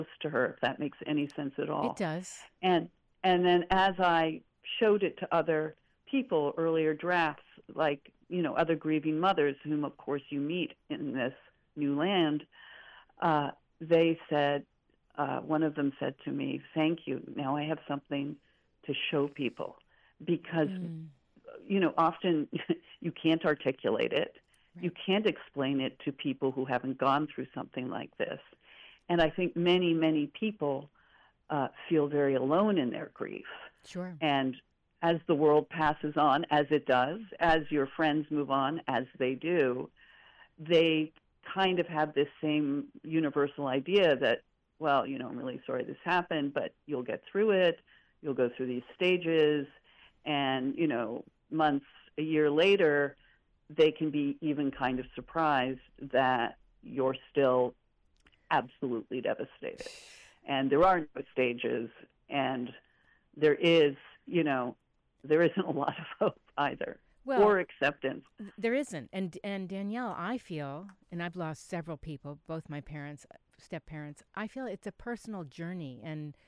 to her, if that makes any sense at It all. does. And and then as I showed it to other people, earlier drafts, like, other grieving mothers, whom of course you meet in this new land, they said, one of them said to me, "Thank you. Now I have something to show people," because Mm, often you can't articulate it. You right. can't explain it to people who haven't gone through something like this. And I think many, many people feel very alone in their grief. Sure. And as the world passes on, as it does, as your friends move on, as they do, they kind of have this same universal idea that, well, I'm really sorry this happened, but you'll get through it. You'll go through these stages. And, months, a year later, they can be even kind of surprised that you're still absolutely devastated. And there are no stages, and there is, there isn't a lot of hope either, Well, or acceptance. there isn't. And Danielle, I feel, and I've lost several people, both my parents, step parents. I feel it's a personal journey,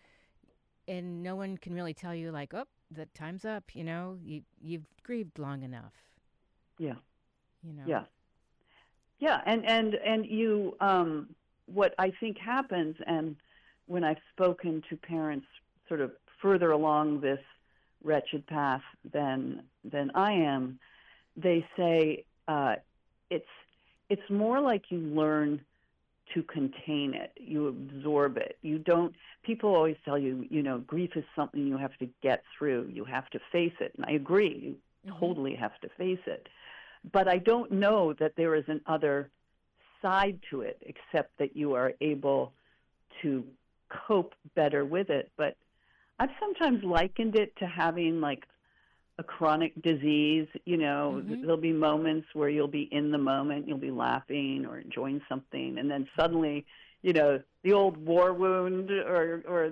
and no one can really tell you like, oh, the time's up. You've grieved long enough. Yeah, You know. yeah, yeah. And you, what I think happens, and when I've spoken to parents sort of further along this wretched path than I am, they say it's it's more like you learn to contain it. You absorb it. You don't. People always tell you, grief is something you have to get through. You have to face it, and I agree. You Hmm. totally have to face it. But I don't know that there is an other side to it, except that you are able to cope better with it. But I've sometimes likened it to having like a chronic disease. Hmm. There'll be moments where you'll be in the moment, you'll be laughing or enjoying something, and then suddenly, the old war wound or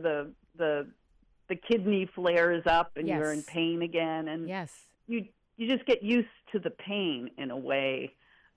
the kidney flares up and you're in Yes. pain again, and Yes. you just get used to the pain in a way.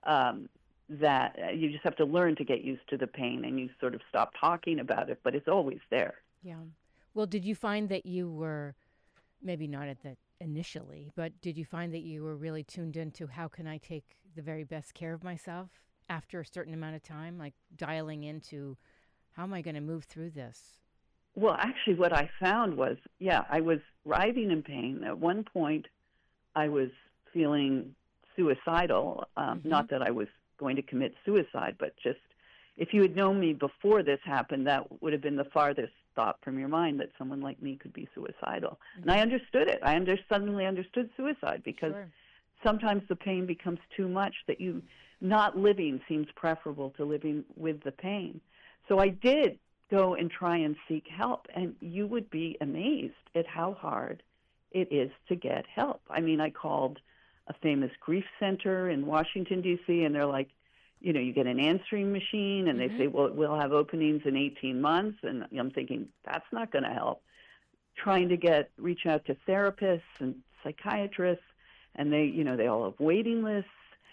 That you just have to learn to get used to the pain, and you sort of stop talking about it, but it's always there. Yeah. Well, did you find that you were maybe not at the initially, but did you find that you were really tuned into how can I take the very best care of myself after a certain amount of time, like dialing into how am I going to move through this? Well, actually, what I found was, yeah, I was writhing in pain. At one point, I was feeling suicidal. Mm-hmm. Not that I was going to commit suicide, but just if you had known me before this happened, that would have been the farthest thought from your mind that someone like me could be suicidal. And I Mm-hmm. understood it. Suddenly understood suicide because Sure. sometimes the pain becomes too much that you not living seems preferable to living with the pain. So I did go and try and seek help, and you would be amazed at how hard it is to get help. I mean, I called a famous grief center in Washington, D.C., and they're like, you get an answering machine, and they Mm-hmm. say, well, we'll have openings in 18 months. And I'm thinking, that's not going to help. Trying to reach out to therapists and psychiatrists, and they all have waiting lists.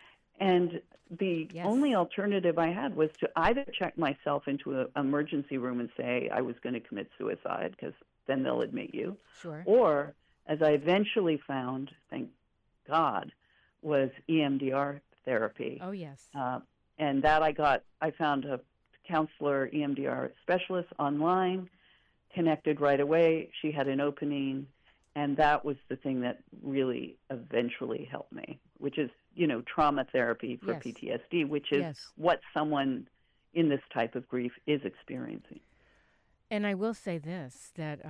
And the only Yes. alternative I had was to either check myself into an emergency room and say I was going to commit suicide, because then they'll admit you, Sure. or, as I eventually found, thank God, was EMDR therapy. Oh, yes. And that I found a counselor, EMDR specialist online, connected right away. She had an opening, and that was the thing that really eventually helped me, which is, trauma therapy for Yes. PTSD, which is Yes. what someone in this type of grief is experiencing. And I will say this that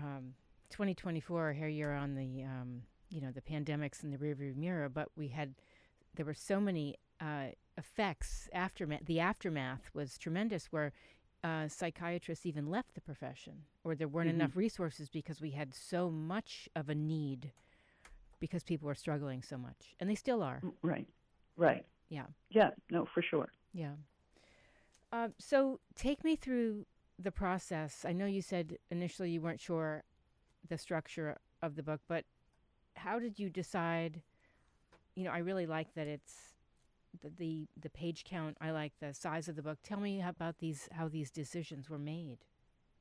2024 here you're on the the pandemics in the rearview mirror, but there were so many effects aftermath. The aftermath was tremendous, where psychiatrists even left the profession, or there weren't Hmm. enough resources because we had so much of a need because people were struggling so much, and they still are. Right, right. Yeah, Yeah, no, for sure. yeah. So take me through the process. I know you said initially you weren't sure the structure of the book, but how did you decide? I really like that it's the page count. I like the size of the book. Tell me about how these decisions were made.